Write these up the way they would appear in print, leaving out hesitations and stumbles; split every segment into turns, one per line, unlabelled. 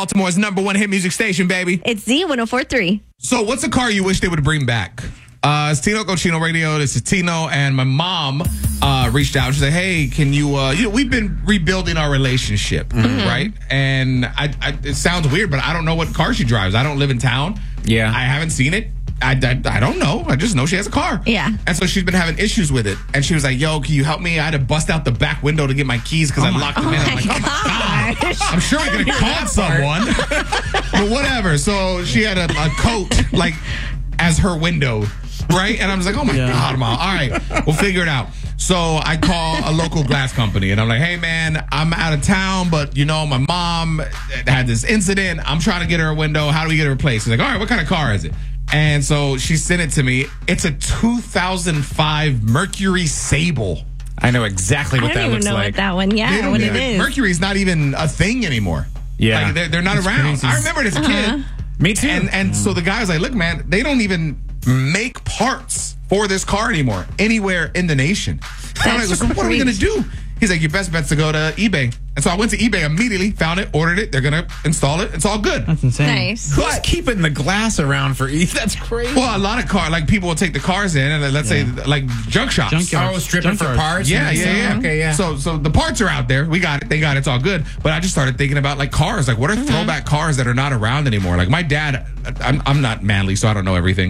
Baltimore's #1 hit music station, baby.
It's Z1043.
So what's a car you wish they would bring back? It's Tino Cochino Radio. This is Tino, and my mom reached out. She said, "Hey, can you we've been rebuilding our relationship, right? And it sounds weird, but I don't know what car she drives. I don't live in town.
Yeah.
I haven't seen it. I don't know. I just know she has a car.
Yeah.
And so she's been having issues with it. And she was like, yo, can you help me? I had to bust out the back window to get my keys because I locked them in. I'm like, oh my God. I'm sure we could have called someone. But whatever. So she had a coat, like, as her window, right? And I was like, oh my God, Mom. All right, we'll figure it out. So I call a local glass company and I'm like, hey man, I'm out of town, but my mom had this incident. I'm trying to get her a window. How do we get it replaced? She's like, all right, what kind of car is it? And so she sent it to me. It's a 2005 Mercury Sable.
I know exactly what that looks
I don't even know
like.
what that one. Yeah, what it is.
Mercury's not even a thing anymore.
Yeah.
Like they're not around.
crazy.
I remember it as a kid.
Me too.
And so the guy was like, look, man, they don't even make parts for this car anymore anywhere in the nation. And I'm like, so what are we going to do? He's like, your best bet's to go to eBay. And so I went to eBay immediately, found it, ordered it. They're going to install it. It's all good.
That's insane.
Nice.
Who's keeping the glass around for E? That's crazy.
Well, a lot of like people will take the cars in and let's say like junk shops.
Junkyard.
Oh, stripping for
Junkyards.
parts?
Yeah.
Okay, yeah.
So the parts are out there. We got it. They got it. It's all good. But I just started thinking about like cars. Like what are throwback cars that are not around anymore? Like my dad, I'm not manly, so I don't know everything.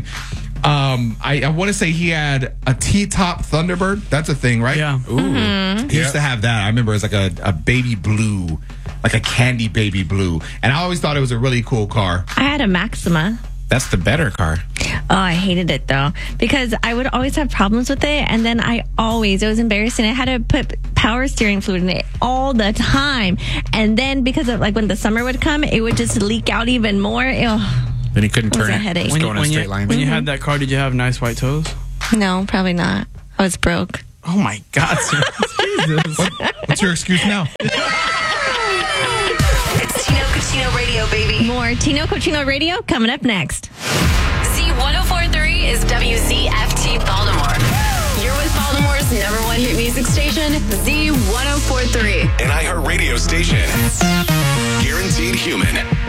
I want to say he had a T-top Thunderbird. That's a thing, right?
Yeah.
Ooh.
He used to have that. I remember it was like a baby blue, like a candy baby blue. And I always thought it was a really cool car.
I had a Maxima.
That's the better car.
Oh, I hated it though because I would always have problems with it, and then it was embarrassing. I had to put power steering fluid in it all the time, and then because of like when the summer would come, it would just leak out even more. Ew.
Then he couldn't
It was
turn
a
it.
headache.
Just going in a straight line.
When you had that car, did you have nice white toes?
No, probably not. I was broke.
Oh my God, sir. Jesus.
What's your excuse now?
It's Tino Cochino Radio, baby.
More Tino Cochino Radio coming up next.
Z1043 is WZFT Baltimore. You're with Baltimore's #1 hit music station, Z1043.
An iHeartRadio station. Guaranteed human.